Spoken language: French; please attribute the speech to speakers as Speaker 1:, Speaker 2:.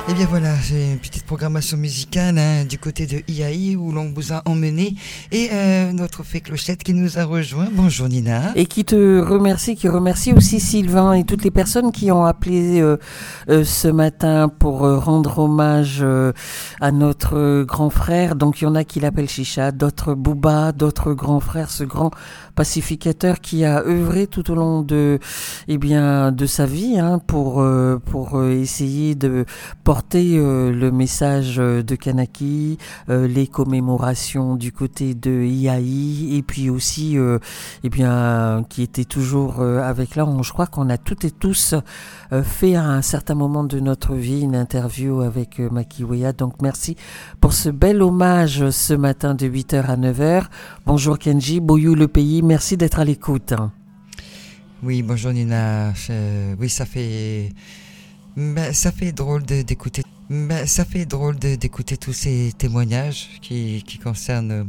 Speaker 1: Et bien voilà, j'ai une petite programmation musicale du côté de IAI où l'on vous a emmené et notre fée Clochette qui nous a rejoint. Bonjour Nina.
Speaker 2: Et qui remercie aussi Sylvain et toutes les personnes qui ont appelé ce matin pour rendre hommage à notre grand frère. Donc il y en a qui l'appellent Chicha, d'autres Bouba, d'autres grands frères, ce grand pacificateur qui a œuvré tout au long de sa vie pour essayer de porter le message de Kanaki, les commémorations du côté de IAI et puis aussi qui était toujours avec là. Je crois qu'on a toutes et tous fait à un certain moment de notre vie une interview avec Maki Weah. Donc merci pour ce bel hommage ce matin de 8h à 9h. Bonjour Kenji, Boyou le pays, merci d'être à l'écoute.
Speaker 1: Oui, bonjour Nina. Oui, ça fait drôle d'écouter. Ça fait drôle d'écouter tous ces témoignages qui concernent